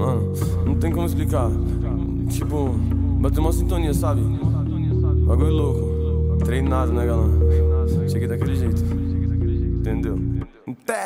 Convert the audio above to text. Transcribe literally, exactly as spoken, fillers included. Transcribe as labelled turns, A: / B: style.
A: Mano, não tem como explicar. Tipo, bateu uma sintonia, sabe? Bagulho louco. Treinado, né, galera? Cheguei daquele jeito. Entendeu?